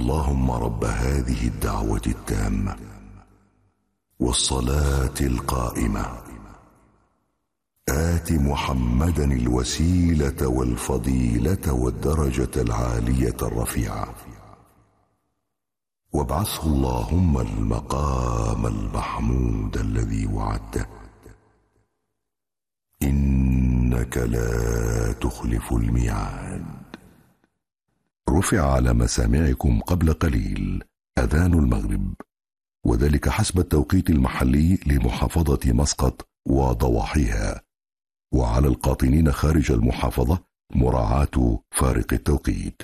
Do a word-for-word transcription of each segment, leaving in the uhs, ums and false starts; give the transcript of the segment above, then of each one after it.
اللهم رب هذه الدعوة التامة والصلاة القائمة آت محمدا الوسيلة والفضيلة والدرجة العالية الرفيعة وابعثه اللهم المقام المحمود الذي وعدته إنك لا تخلف الميعاد. رفع على مسامعكم قبل قليل أذان المغرب، وذلك حسب التوقيت المحلي لمحافظة مسقط وضواحيها، وعلى القاطنين خارج المحافظة مراعاة فارق التوقيت.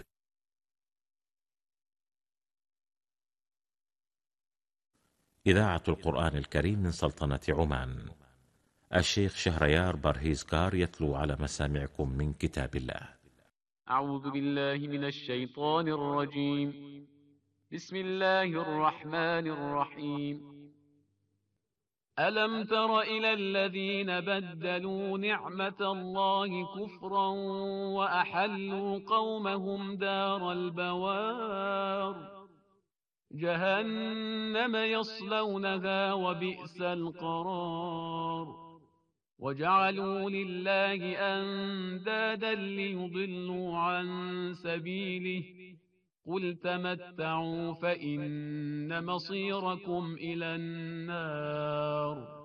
إذاعة القرآن الكريم من سلطنة عمان. الشيخ شهريار برهيزكار يتلو على مسامعكم من كتاب الله. أعوذ بالله من الشيطان الرجيم. بسم الله الرحمن الرحيم. ألم تر إلى الذين بدلوا نعمة الله كفرا وأحلوا قومهم دار البوار جهنم يصلونها وبئس القرار وجعلوا لله أندادا ليضلوا عن سبيله قل تمتعوا فإن مصيركم إلى النار